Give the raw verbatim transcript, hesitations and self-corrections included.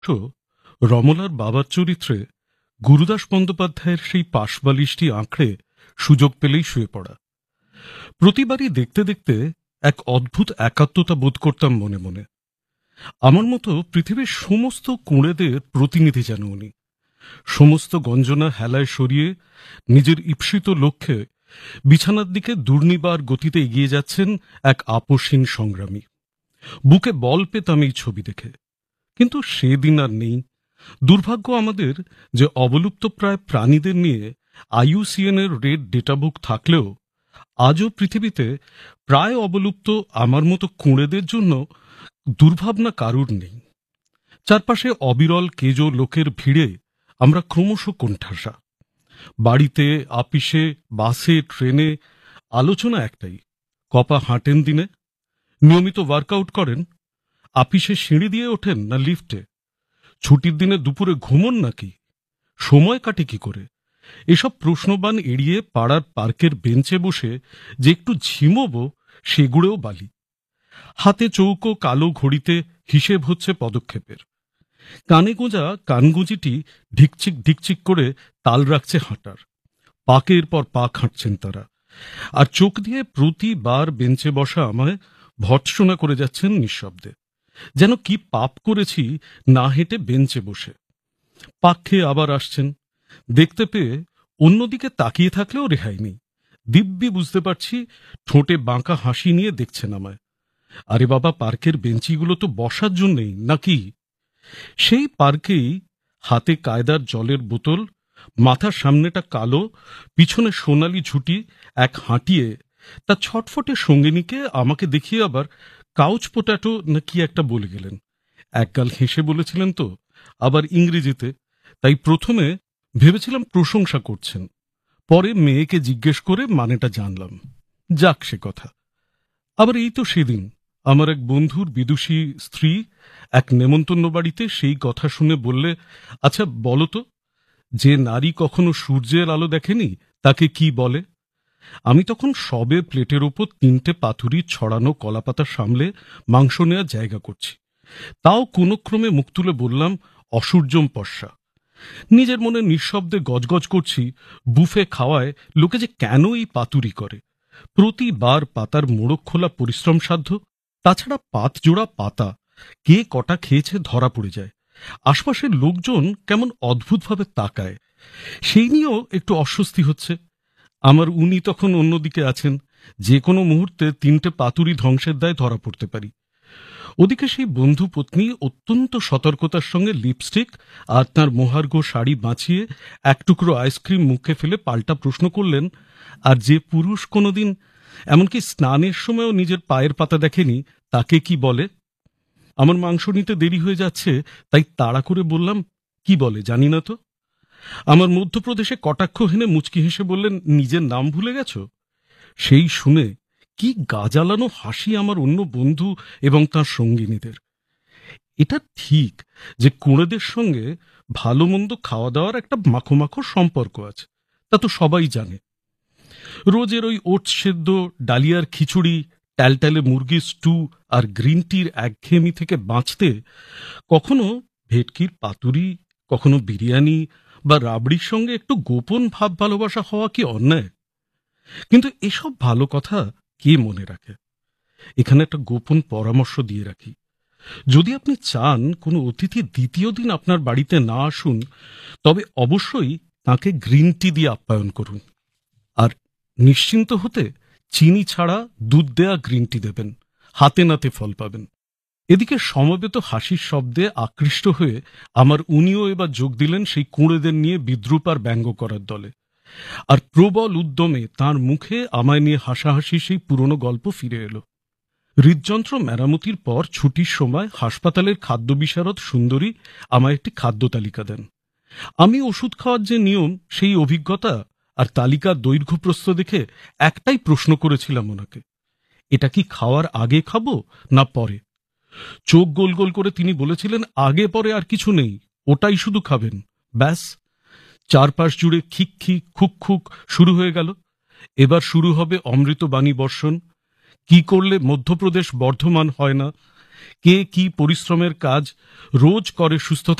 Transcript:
তো রমলার বাবার চরিত্রে গুরুদাস বন্দ্যোপাধ্যায়ের সেই পাশবালিশটি আঁকড়ে সুযোগ পেলেই শুয়ে পড়া। প্রতিবারই দেখতে দেখতে এক অদ্ভুত একাত্মতা বোধ করতাম মনে মনে। আমার মতো পৃথিবীর সমস্ত কুঁড়েদের প্রতিনিধি যেন উনি। সমস্ত গঞ্জনা হেলায় সরিয়ে নিজের ঈপ্সিত লক্ষ্যে বিছানার দিকে দুর্নিবার গতিতে এগিয়ে যাচ্ছেন এক আপসহীন সংগ্রামী। বুকে বল পেতাম এই ছবি দেখে, কিন্তু সেদিন আর নেই। দুর্ভাগ্য আমাদের যে অবলুপ্ত প্রায় প্রাণীদের নিয়ে আইইউসিএন এর রেড ডেটাবুক থাকলেও আজও পৃথিবীতে প্রায় অবলুপ্ত আমার মতো কুঁড়েদের জন্য দুর্ভাবনা কারুর নেই। চারপাশে অবিরল কেজো লোকের ভিড়ে আমরা ক্রমশ কোণঠাসা। বাড়িতে, আপিসে, বাসে, ট্রেনে আলোচনা একটাই, কপা হাঁটেন দিনে, নিয়মিত ওয়ার্কআউট করেন, আপিসে সিঁড়ি দিয়ে ওঠেন না লিফটে, ছুটির দিনে দুপুরে ঘুমন নাকি, সময় কাটে কি করে। এসব প্রশ্নবান এড়িয়ে পাড়ার পার্কের বেঞ্চে বসে যে একটু ঝিমোবো সেগুড়েও বালি। হাতে চৌকো কালো ঘড়িতে হিসেব হচ্ছে পদক্ষেপের। কানে গোঁজা কানগুঁজিটি ঢিকচিক ঢিকচিক করে তাল রাখছে হাঁটার। পাকের পর পাক হাঁটছেন তারা, আর চোখ দিয়ে প্রতিবার বেঞ্চে বসা আমায় ভর্ৎসনা করে যাচ্ছেন নিঃশব্দে, যেন কি পাপ করেছি না হেঁটে বেঞ্চে বসে। পাক খেয়ে আবার আসছেন। দেখতে পেয়ে অন্যদিকে তাকিয়ে থাকলেও রেহাই নেই। দিব্যি বুঝতে পারছি ঠোঁটে বাঁকা হাসি নিয়ে দেখছেন আমায়। আরে বাবা, পার্কের বেঞ্চিগুলো তো বসার জন্যেই নাকি? সেই পার্কেই হাতে কায়দার জলের বোতল, মাথার সামনেটা কালো, পিছনে সোনালি ঝুঁটি এক হাঁটিয়ে তা ছটফটে সঙ্গিনীকে আমাকে দেখিয়ে আবার কাউচ পোট্যাটো না কি একটা বলে গেলেন। একগাল হেসে বলেছিলেন তো, আবার ইংরেজিতে, তাই প্রথমে ভেবেছিলাম প্রশংসা করছেন, পরে মেয়েকে জিজ্ঞেস করে মানেটা জানলাম। যাক সে কথা। আবার এই তো সেদিন আমার এক বন্ধুর বিদুষী স্ত্রী এক নেমন্তন্ন বাড়িতে সেই কথা শুনে বললে, আচ্ছা বলো তো, যে নারী কখনো সূর্যের আলো দেখেনি তাকে কি বলে? আমি তখন সবে প্লেটের ওপর তিনটে পাথুরি ছড়ানো কলাপাতা সামলে মাংস নেওয়ার জায়গা করছি, তাও কোনো ক্রমে মুখ তুলে বললাম, অসূর্যম পশ্চা। নিজের মনে নিঃশব্দে গজগজ করছি, বুফে খাওয়ায় লোকে যে কেন এই পাতুরি করে। প্রতিবার পাতার মোড়ক খোলা পরিশ্রম সাধ্য, তাছাড়া পাত জোড়া পাতা কে কটা খেয়েছে ধরা পড়ে যায়। আশপাশের লোকজন কেমন অদ্ভুতভাবে তাকায়, সেই নিয়েও একটু অস্বস্তি হচ্ছে। আমার উনি তখন অন্যদিকে আছেন, যে কোনো মুহূর্তে তিনটে পাতুরি ধ্বংসের দায় ধরা পড়তে পারি। ওদিকে সেই বন্ধু পত্নী অত্যন্ত সতর্কতার সঙ্গে লিপস্টিক আর তাঁর মোহার্ঘ শাড়ি বাঁচিয়ে এক টুকরো আইসক্রিম মুখে ফেলে পাল্টা প্রশ্ন করলেন, আর যে পুরুষ কোনোদিন এমনকি স্নানের সময়ও নিজের পায়ের পাতা দেখেনি তাকে কি বলে? আমার মাংস নিতে দেরি হয়ে যাচ্ছে, তাই তাড়া করে বললাম, কি বলে জানি না তো। আমার মধ্যপ্রদেশে কটাক্ষ হেনে মুচকি হেসে বললেন, নিজের নাম ভুলে গেছ? সেই শুনে কি গাজালানো হাসি আমার অন্য বন্ধু এবং তাঁর সঙ্গিনীদের। এটা ঠিক যে কুঁড়েদের সঙ্গে ভালো মন্দ খাওয়া দাওয়ার একটা মাখো মাখো সম্পর্ক আছে, তা তো সবাই জানে। রোজের ওই ওটস সেদ্ধ, ডালিয়ার খিচুড়ি, ট্যালট্যালে মুরগির স্টু আর গ্রিন টির একঘেয়েমি থেকে বাঁচতে কখনো ভেটকির পাতুরি, কখনো বিরিয়ানি বা রাবড়ির সঙ্গে একটু গোপন ভাব ভালোবাসা হওয়া কি অন্যায়? কিন্তু এসব ভালো কথা কে মনে রাখে? এখানে একটা গোপন পরামর্শ দিয়ে রাখি। যদি আপনি চান কোনো অতিথি দ্বিতীয় দিন আপনার বাড়িতে না আসুন, তবে অবশ্যই তাকে গ্রিন টি দিয়ে আপ্যায়ন করুন। আর নিশ্চিন্ত হতে চিনি ছাড়া দুধ দেয়া গ্রিন টি দেবেন, হাতে নাতে ফল পাবেন। এদিকে সমবেত হাসির শব্দে আকৃষ্ট হয়ে আমার উনিও এবার যোগ দিলেন সেই কুঁড়েদের নিয়ে বিদ্রূপ আর ব্যঙ্গ করার দলে। আর প্রবল উদ্যমে তাঁর মুখে আমায় নিয়ে হাসাহাসি সেই পুরনো গল্প ফিরে এলো। হৃদযন্ত্র মেরামতির পর ছুটির সময় হাসপাতালের খাদ্য বিশারদ সুন্দরী আমায় একটি খাদ্য তালিকা দেন। আমি ওষুধ খাওয়ার যে নিয়ম, সেই অভিজ্ঞতা আর তালিকার দৈর্ঘ্য প্রস্থ দেখে একটাই প্রশ্ন করেছিলাম ওনাকে, এটা কি খাওয়ার আগে খাবো না পরে? চোখ গোল গোল করে তিনি বলেছিলেন, আগে পরে আর কিছু নেই, ওটাই শুধু খাবেন, ব্যাস। চারপাশ জুড়ে খিক খিক খুক খুক শুরু হয়ে গেল। এবার শুরু হবে অমৃত বাণী বর্ষণ। কি করলে মধ্যপ্রদেশ বর্ধমান হয় না, কে কি পরিশ্রমের কাজ রোজ করে সুস্থ